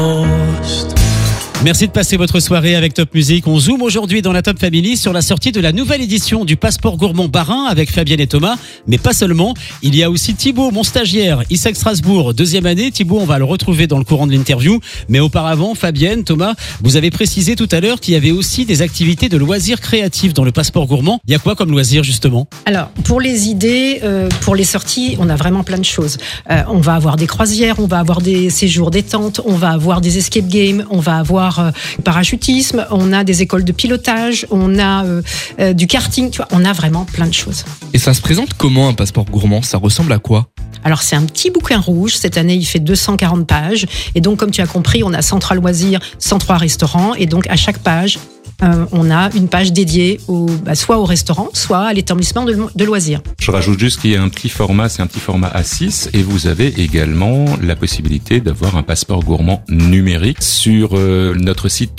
Merci de passer votre soirée avec Top Music. On zoome aujourd'hui dans la Top Family sur la sortie de la nouvelle édition du Passeport Gourmand Bas-Rhin avec Fabienne et Thomas. Mais pas seulement. Il y a aussi Thibaut, mon stagiaire, ISEC Strasbourg, 2e année. Thibaut, on va le retrouver dans le courant de l'interview. Mais auparavant, Fabienne, Thomas, vous avez précisé tout à l'heure qu'il y avait aussi des activités de loisirs créatifs dans le Passeport Gourmand. Il y a quoi comme loisirs, justement? Alors, pour les idées, pour les sorties, on a vraiment plein de choses. On va avoir des croisières, on va avoir des séjours détente, on va avoir des escape games, on va avoir parachutisme, on a des écoles de pilotage, on a du karting, tu vois, on a vraiment plein de choses. Et ça se présente comment un passeport gourmand? Ça ressemble à quoi? Alors c'est un petit bouquin rouge, cette année il fait 240 pages, et donc comme tu as compris, on a 103 loisirs, 103 restaurants, et donc à chaque page, on a une page dédiée soit au restaurant, soit à l'établissement de loisirs. Je rajoute juste qu'il y a un petit format, c'est un petit format A6 et vous avez également la possibilité d'avoir un passeport gourmand numérique. Sur notre site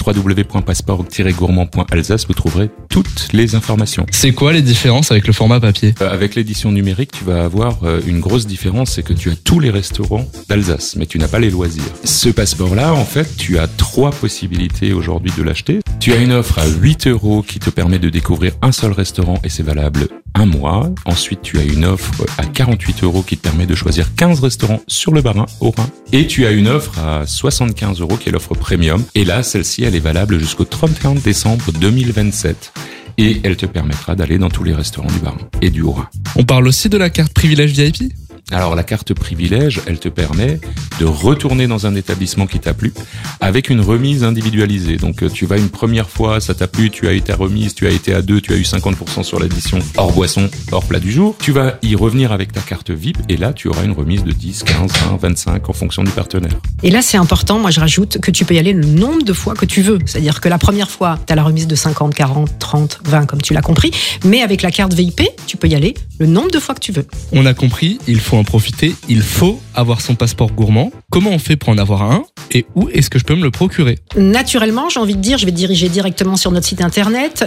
www.passeport-gourmand.alsace, vous trouverez toutes les informations. C'est quoi les différences avec le format papier? Avec l'édition numérique, tu vas avoir une grosse différence, c'est que tu as tous les restaurants d'Alsace, mais tu n'as pas les loisirs. Ce passeport-là, en fait, tu as 3 possibilités aujourd'hui de l'acheter. Tu as une offre à 8 € qui te permet de découvrir un seul restaurant et c'est valable un mois. Ensuite, tu as une offre à 48 € qui te permet de choisir 15 restaurants sur le Bas-Rhin, au Rhin. Et tu as une offre à 75 € qui est l'offre premium. Et là, celle-ci, elle est valable jusqu'au 31 décembre 2027. Et elle te permettra d'aller dans tous les restaurants du Bas-Rhin et du Haut-Rhin. On parle aussi de la carte privilège VIP? Alors la carte privilège, elle te permet de retourner dans un établissement qui t'a plu avec une remise individualisée. Donc tu vas une première fois, ça t'a plu, tu as eu ta remise, tu as été à 2, tu as eu 50% sur l'addition hors boisson, hors plat du jour. Tu vas y revenir avec ta carte VIP et là tu auras une remise de 10, 15, 20, 25 en fonction du partenaire. Et là c'est important, moi je rajoute que tu peux y aller le nombre de fois que tu veux. C'est-à-dire que la première fois, tu as la remise de 50, 40, 30, 20 comme tu l'as compris. Mais avec la carte VIP, tu peux y aller le nombre de fois que tu veux. On a compris, il faut en profiter, il faut avoir son passeport gourmand. Comment on fait pour en avoir un et où est-ce que je peux me le procurer? Naturellement, j'ai envie de dire, je vais te diriger directement sur notre site internet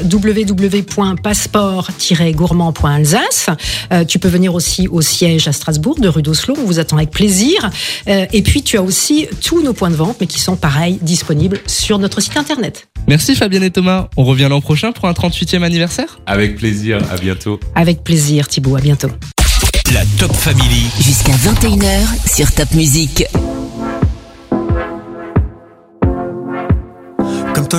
www.passeport-gourmand.alsace. Tu peux venir aussi au siège à Strasbourg de rue d'Oslo, on vous attend avec plaisir. Et puis tu as aussi tous nos points de vente, mais qui sont pareil disponibles sur notre site internet. Merci Fabienne et Thomas, on revient l'an prochain pour un 38e anniversaire? Avec plaisir, à bientôt. Avec plaisir Thibaut, à bientôt. La Top Family. Jusqu'à 21h sur Top Music.